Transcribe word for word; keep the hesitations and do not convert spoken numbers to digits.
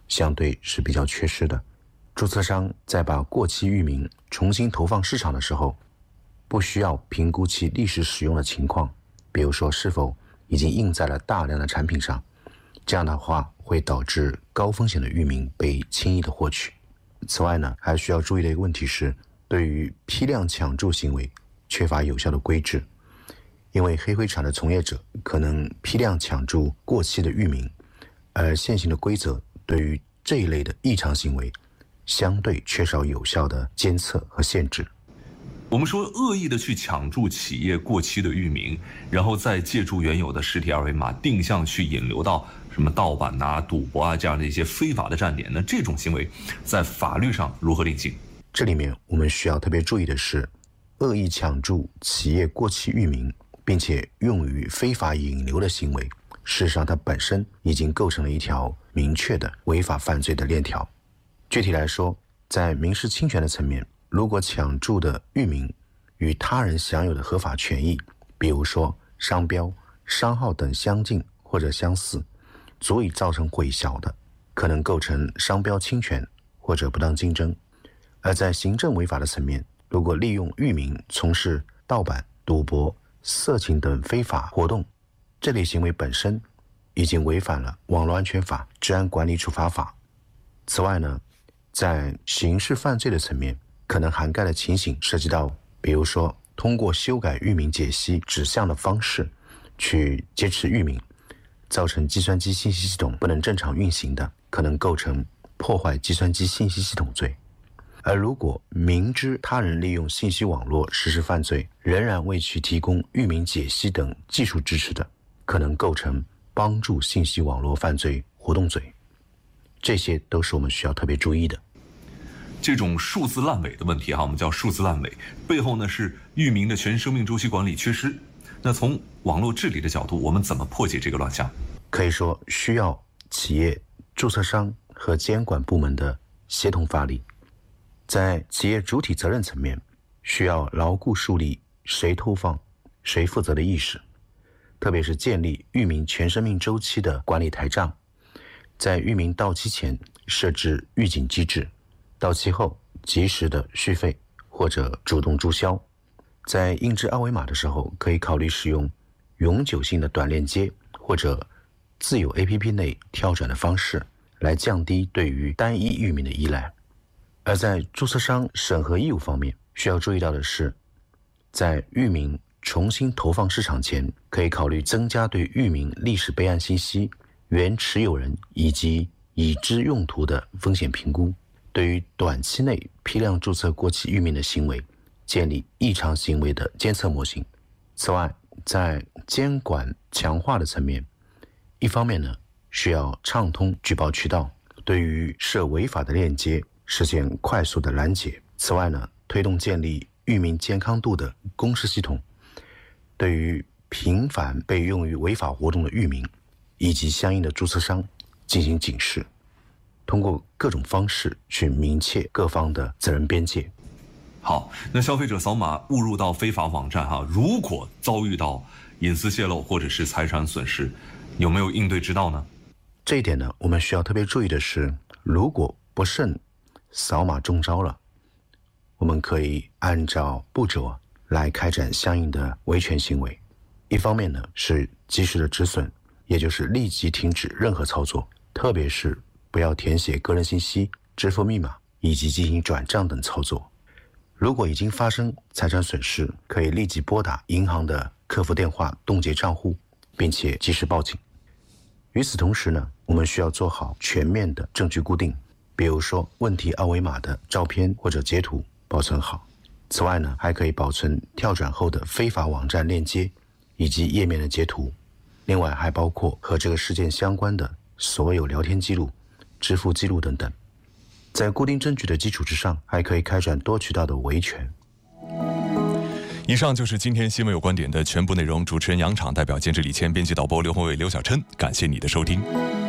相对是比较缺失的。注册商在把过期域名重新投放市场的时候，不需要评估其历史使用的情况，比如说是否已经印在了大量的产品上，这样的话会导致高风险的域名被轻易的获取。此外呢，还需要注意的一个问题是，对于批量抢注行为缺乏有效的规制，因为黑灰产的从业者可能批量抢注过期的域名，而现行的规则对于这一类的异常行为相对缺少有效的监测和限制。 我们说恶意的去抢注企业过期的域名，然后再借助原有的实体二维码定向去引流到什么盗版啊、赌博啊这样的一些非法的站点，那这种行为在法律上如何定性？ 这里面我们需要特别注意的是，恶意抢注企业过期域名并且用于非法引流的行为，事实上它本身已经构成了一条明确的违法犯罪的链条。具体来说，在民事侵权的层面，如果抢注的域名与他人享有的合法权益，比如说商标、商号等相近或者相似，足以造成混淆的，可能构成商标侵权或者不当竞争。而在行政违法的层面，如果利用域名从事盗版、赌博、色情等非法活动，这类行为本身已经违反了网络安全法、治安管理处罚法。此外呢，在刑事犯罪的层面，可能涵盖的情形涉及到，比如说通过修改域名解析指向的方式去劫持域名，造成计算机信息系统不能正常运行的，可能构成破坏计算机信息系统罪。而如果明知他人利用信息网络实施犯罪，仍然为其提供域名解析等技术支持的，可能构成帮助信息网络犯罪活动罪。这些都是我们需要特别注意的。 这种数字烂尾的问题哈，我们叫数字烂尾，背后呢是域名的全生命周期管理缺失。那从网络治理的角度，我们怎么破解这个乱象？ 可以说需要企业、注册商和监管部门的协同发力。在企业主体责任层面，需要牢固树立谁投放、谁负责的意识，特别是建立域名全生命周期的管理台账，在域名到期前设置预警机制，到期后及时的续费或者主动注销。在印制二维码的时候，可以考虑使用永久性的短链接或者自有 A P P 内跳转的方式，来降低对于单一域名的依赖。而在注册商审核义务方面，需要注意到的是，在域名重新投放市场前，可以考虑增加对域名历史备案信息、原持有人以及已知用途的风险评估，对于短期内批量注册过期域名的行为，建立异常行为的监测模型。此外，在监管强化的层面，一方面呢，需要畅通举报渠道，对于涉违法的链接实现快速的拦截。此外呢，推动建立域名健康度的公示系统，对于频繁被用于违法活动的域名以及相应的注册商进行警示，通过各种方式去明确各方的责任边界。 好，那消费者扫码误入到非法网站哈，如果遭遇到隐私泄露或者是财产损失，有没有应对之道呢？ 这一点呢，我们需要特别注意的是，如果不慎扫码中招了，我们可以按照步骤来开展相应的维权行为。一方面呢，是及时的止损，也就是立即停止任何操作，特别是不要填写个人信息、支付密码以及进行转账等操作。如果已经发生财产损失，可以立即拨打银行的客服电话冻结账户，并且及时报警。与此同时呢，我们需要做好全面的证据固定，比如说问题二维码的照片或者截图保存好。此外呢，还可以保存跳转后的非法网站链接以及页面的截图。另外还包括和这个事件相关的所有聊天记录、支付记录等等。在固定证据的基础之上，还可以开展多渠道的维权。 以上就是今天新闻有观点的全部内容。主持人杨昶，代表监制李谦，编辑导播刘宏伟、刘小琛，感谢你的收听。